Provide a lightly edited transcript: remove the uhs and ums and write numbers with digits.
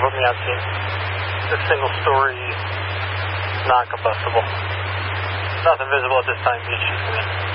put me on scene. This single story, non-combustible. Nothing visible at this time, beach.